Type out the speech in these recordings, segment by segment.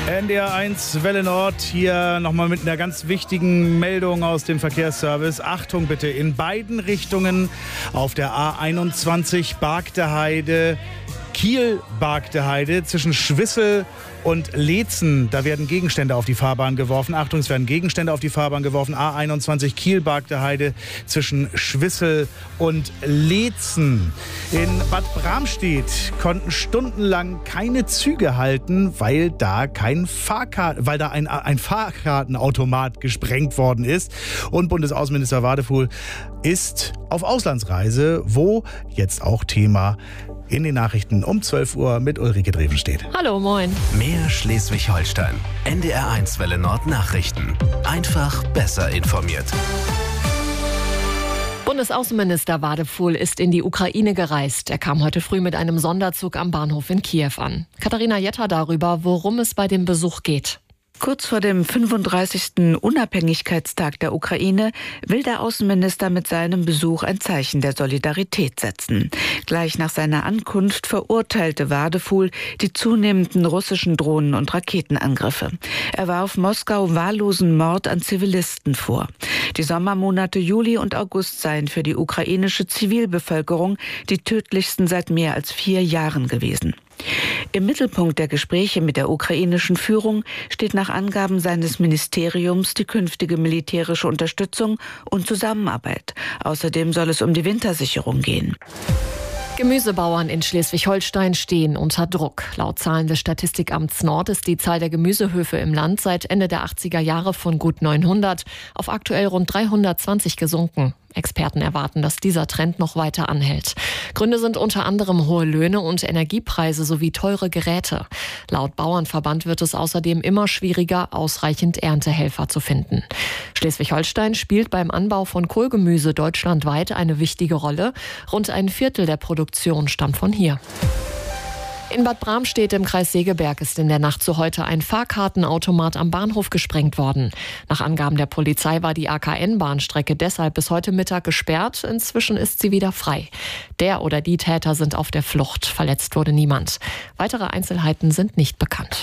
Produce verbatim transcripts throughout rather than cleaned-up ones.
N D R eins Welle Nord, hier nochmal mit einer ganz wichtigen Meldung aus dem Verkehrsservice. Achtung bitte, in beiden Richtungen auf der A einundzwanzig Bargte Heide, Kiel Bargte Heide zwischen Schwissel und Leetzen. Da werden Gegenstände auf die Fahrbahn geworfen. Achtung, es werden Gegenstände auf die Fahrbahn geworfen. A einundzwanzig Kiel Bargte Heide zwischen Schwissel und Leetzen. In Bad Bramstedt konnten stundenlang keine Züge halten, weil da kein Fahrkart, weil da ein, ein Fahrkartenautomat gesprengt worden ist. Und Bundesaußenminister Wadefuhl ist auf Auslandsreise, wo jetzt auch Thema in den Nachrichten um zwölf Uhr mit Ulrike Dreven steht. Hallo, moin. Mehr Schleswig-Holstein. N D R eins Welle Nord Nachrichten. Einfach besser informiert. Bundesaußenminister Wadefuhl ist in die Ukraine gereist. Er kam heute früh mit einem Sonderzug am Bahnhof in Kiew an. Katharina Jetter darüber, worum es bei dem Besuch geht. Kurz vor dem fünfunddreißigsten Unabhängigkeitstag der Ukraine will der Außenminister mit seinem Besuch ein Zeichen der Solidarität setzen. Gleich nach seiner Ankunft verurteilte Wadefuhl die zunehmenden russischen Drohnen- und Raketenangriffe. Er warf Moskau wahllosen Mord an Zivilisten vor. Die Sommermonate Juli und August seien für die ukrainische Zivilbevölkerung die tödlichsten seit mehr als vier Jahren gewesen. Im Mittelpunkt der Gespräche mit der ukrainischen Führung steht nach Angaben seines Ministeriums die künftige militärische Unterstützung und Zusammenarbeit. Außerdem soll es um die Wintersicherung gehen. Gemüsebauern in Schleswig-Holstein stehen unter Druck. Laut Zahlen des Statistikamts Nord ist die Zahl der Gemüsehöfe im Land seit Ende der achtziger Jahre von gut neunhundert auf aktuell rund dreihundertzwanzig gesunken. Experten erwarten, dass dieser Trend noch weiter anhält. Gründe sind unter anderem hohe Löhne und Energiepreise sowie teure Geräte. Laut Bauernverband wird es außerdem immer schwieriger, ausreichend Erntehelfer zu finden. Schleswig-Holstein spielt beim Anbau von Kohlgemüse deutschlandweit eine wichtige Rolle. Rund ein Viertel der Produktion stammt von hier. In Bad Bramstedt im Kreis Segeberg ist in der Nacht zu heute ein Fahrkartenautomat am Bahnhof gesprengt worden. Nach Angaben der Polizei war die A K N-Bahnstrecke deshalb bis heute Mittag gesperrt. Inzwischen ist sie wieder frei. Der oder die Täter sind auf der Flucht. Verletzt wurde niemand. Weitere Einzelheiten sind nicht bekannt.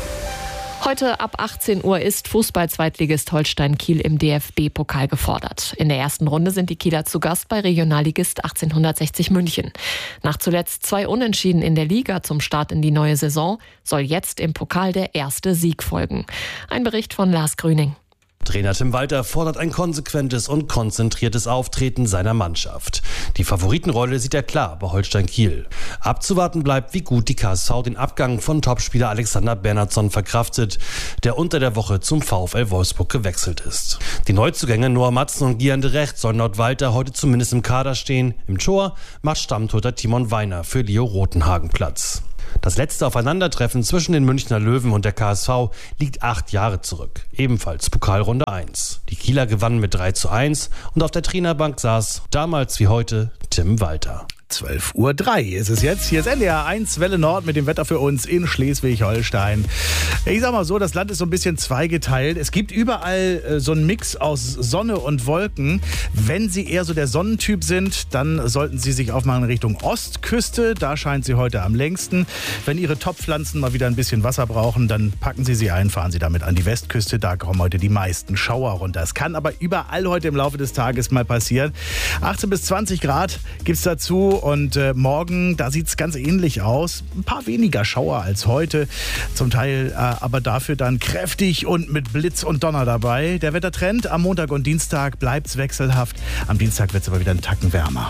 Heute ab achtzehn Uhr ist Fußball-Zweitligist Holstein Kiel im D F B-Pokal gefordert. In der ersten Runde sind die Kieler zu Gast bei Regionalligist achtzehnhundertsechzig München. Nach zuletzt zwei Unentschieden in der Liga zum Start in die neue Saison soll jetzt im Pokal der erste Sieg folgen. Ein Bericht von Lars Grüning. Trainer Tim Walter fordert ein konsequentes und konzentriertes Auftreten seiner Mannschaft. Die Favoritenrolle sieht er klar bei Holstein Kiel. Abzuwarten bleibt, wie gut die K S V den Abgang von Topspieler Alexander Bernhardsson verkraftet, der unter der Woche zum VfL Wolfsburg gewechselt ist. Die Neuzugänge Noah Matzen und Gian de Recht sollen laut Walter heute zumindest im Kader stehen. Im Tor macht Stammtorhüter Timon Weiner für Leo Rotenhagen Platz. Das letzte Aufeinandertreffen zwischen den Münchner Löwen und der K S V liegt acht Jahre zurück. Ebenfalls Pokalrunde eins. Die Kieler gewannen mit drei zu eins und auf der Trainerbank saß, damals wie heute, Tim Walter. zwölf Uhr drei ist es jetzt. Hier ist N D R eins Welle Nord mit dem Wetter für uns in Schleswig-Holstein. Ich sag mal so, das Land ist so ein bisschen zweigeteilt. Es gibt überall äh, so einen Mix aus Sonne und Wolken. Wenn Sie eher so der Sonnentyp sind, dann sollten Sie sich aufmachen Richtung Ostküste. Da scheint sie heute am längsten. Wenn Ihre Topfpflanzen mal wieder ein bisschen Wasser brauchen, dann packen Sie sie ein, fahren Sie damit an die Westküste. Da kommen heute die meisten Schauer runter. Es kann aber überall heute im Laufe des Tages mal passieren. achtzehn bis zwanzig Grad gibt's dazu. Und äh, morgen, da sieht es ganz ähnlich aus. Ein paar weniger Schauer als heute. Zum Teil äh, aber dafür dann kräftig und mit Blitz und Donner dabei. Der Wettertrend am Montag und Dienstag bleibt es wechselhaft. Am Dienstag wird es aber wieder einen Tacken wärmer.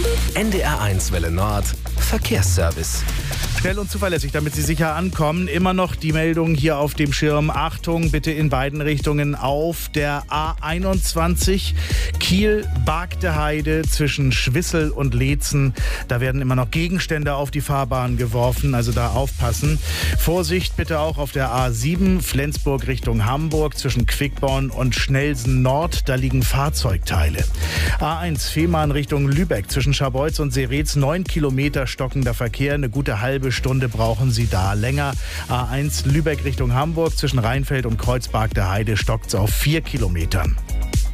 N D R eins Welle Nord Verkehrsservice. Schnell und zuverlässig, damit Sie sicher ankommen. Immer noch die Meldung hier auf dem Schirm. Achtung, bitte in beiden Richtungen auf der A einundzwanzig Kiel-Bargte Heide zwischen Schwissel und Leetzen. Da werden immer noch Gegenstände auf die Fahrbahn geworfen, also da aufpassen. Vorsicht bitte auch auf der A sieben Flensburg Richtung Hamburg zwischen Quickborn und Schnelsen Nord. Da liegen Fahrzeugteile. A eins Fehmarn Richtung Lübeck zwischen Scharbeutz und Seretz. Neun Kilometer stockender Verkehr. Eine gute halbe Stunde brauchen Sie da länger. A eins Lübeck Richtung Hamburg zwischen Rheinfeld und Kreuzbargte Heide stockt es auf vier Kilometern.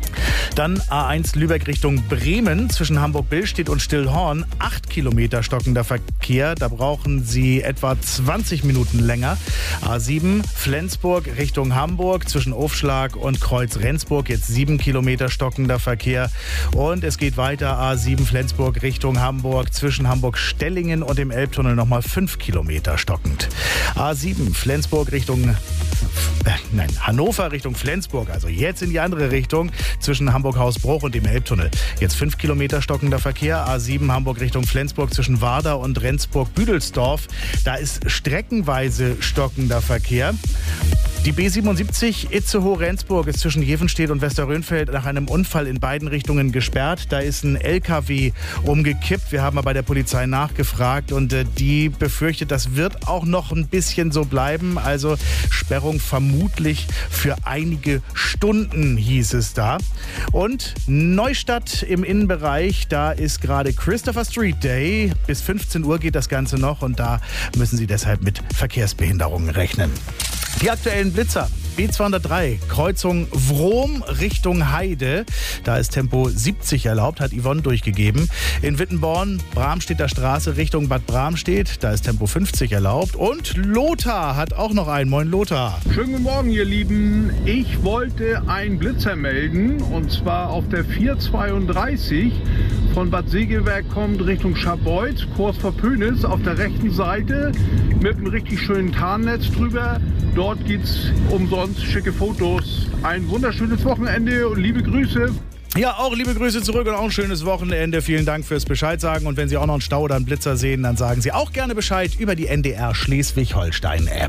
Dann A eins Lübeck Richtung Bremen zwischen Hamburg-Billstedt und Stillhorn. acht Kilometer stockender Verkehr. Da brauchen Sie etwa zwanzig Minuten länger. A sieben Flensburg Richtung Hamburg zwischen Ofschlag und Kreuz-Rendsburg. Jetzt sieben Kilometer stockender Verkehr. Und es geht weiter. A sieben Flensburg Richtung Hamburg zwischen Hamburg-Stellingen und dem Elbtunnel nochmal fünf Kilometer stockend. A sieben Flensburg Richtung äh, nein, Hannover Richtung Flensburg. Also jetzt in die andere Richtung zwischen Hamburg-Hausbruch und dem Elbtunnel. Jetzt fünf Kilometer stockender Verkehr. A sieben Hamburg Richtung Flensburg zwischen Warder und Rendsburg-Büdelsdorf. Da ist streckenweise stockender Verkehr. Die B siebenundsiebzig Itzehoe-Rendsburg ist zwischen Jevenstedt und Westerrönfeld nach einem Unfall in beiden Richtungen gesperrt. Da ist ein L K W umgekippt. Wir haben mal bei der Polizei nachgefragt und äh, die befürchtet, das wird auch noch ein bisschen so bleiben. Also Sperrung vermutlich für einige Stunden, hieß es da. Und Neustadt im Innenbereich, da ist gerade Christopher Street Day. Bis fünfzehn Uhr geht das Ganze noch und da müssen Sie deshalb mit Verkehrsbehinderungen rechnen. Die aktuellen Blitzer. B zweihundertdrei, Kreuzung Wrom Richtung Heide. Da ist Tempo siebzig erlaubt, hat Yvonne durchgegeben. In Wittenborn, Bramstedter Straße Richtung Bad Bramstedt. Da ist Tempo fünfzig erlaubt. Und Lothar hat auch noch einen. Moin Lothar. Schönen guten Morgen, ihr Lieben. Ich wollte einen Blitzer melden. Und zwar auf der vierhundertzweiunddreißig von Bad Segeberg kommt Richtung Scharbeutz, Kurs vor Pönis. Auf der rechten Seite mit einem richtig schönen Tarnnetz drüber. Dort geht's umsonst. Schicke Fotos. Ein wunderschönes Wochenende und liebe Grüße. Ja, auch liebe Grüße zurück und auch ein schönes Wochenende. Vielen Dank fürs Bescheid sagen. Und wenn Sie auch noch einen Stau oder einen Blitzer sehen, dann sagen Sie auch gerne Bescheid über die N D R Schleswig-Holstein-App.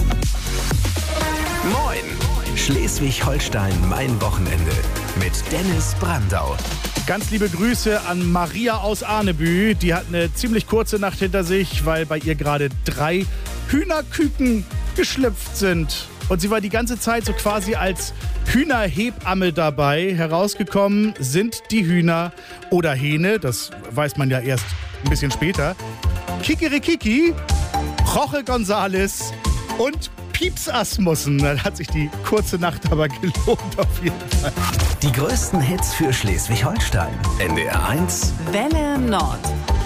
Moin! Schleswig-Holstein, mein Wochenende mit Dennis Brandau. Ganz liebe Grüße an Maria aus Arnebü. Die hat eine ziemlich kurze Nacht hinter sich, weil bei ihr gerade drei Hühnerküken geschlüpft sind. Und sie war die ganze Zeit so quasi als Hühnerhebamme dabei. Herausgekommen sind die Hühner oder Hähne, das weiß man ja erst ein bisschen später, Kikerikiki, Jorge González und Pieps Asmussen. Dann hat sich die kurze Nacht aber gelohnt auf jeden Fall. Die größten Hits für Schleswig-Holstein. N D R eins Welle Nord.